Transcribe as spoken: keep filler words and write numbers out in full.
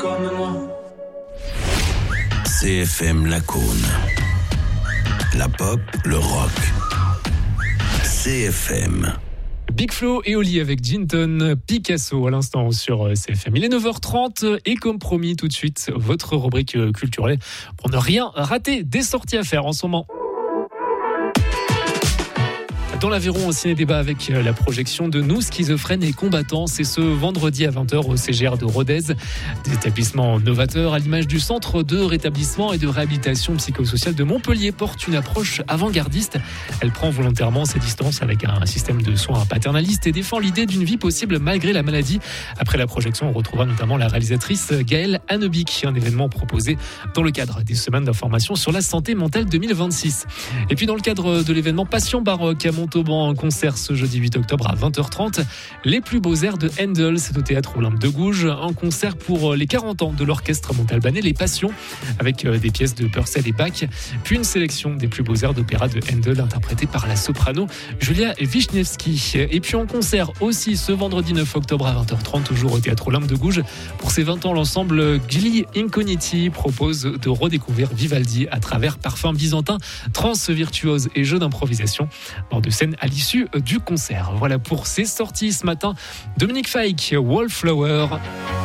comme moi. C F M Lacaune. La pop, le rock. C F M. Big Flo et Oli avec Ginton, Picasso à l'instant sur C F M. Il est neuf heures trente et comme promis tout de suite, votre rubrique culturelle pour ne rien rater des sorties à faire en ce moment. Dans l'Aveyron, au ciné-débat avec la projection de Nous, schizophrènes et combattants. C'est ce vendredi à vingt heures au C G R de Rodez. Des établissements novateurs à l'image du Centre de rétablissement et de réhabilitation psychosociale de Montpellier portent une approche avant-gardiste. Elle prend volontairement ses distances avec un système de soins paternaliste et défend l'idée d'une vie possible malgré la maladie. Après la projection, on retrouvera notamment la réalisatrice Gaëlle Hannebick, un événement proposé dans le cadre des semaines d'information sur la santé mentale deux mille vingt-six. Et puis dans le cadre de l'événement Passion Baroque à Montauban, un concert ce jeudi huit octobre à vingt heures trente. Les plus beaux airs de Handel, c'est au théâtre Olympe de Gouges. Un concert pour les quarante ans de l'orchestre montalbanais Les Passions, avec des pièces de Purcell et Bach. Puis une sélection des plus beaux airs d'opéra de Handel, interprétés par la soprano Julia Wisniewski. Et puis en concert aussi ce vendredi neuf octobre à vingt heures trente, toujours au théâtre Olympe de Gouges. Pour ses vingt ans, l'ensemble Gli Incogniti propose de redécouvrir Vivaldi à travers parfums byzantins, trance virtuose et jeux d'improvisation. Lors de scène à l'issue du concert. Voilà pour ces sorties ce matin. Dominique Fike, Wallflower.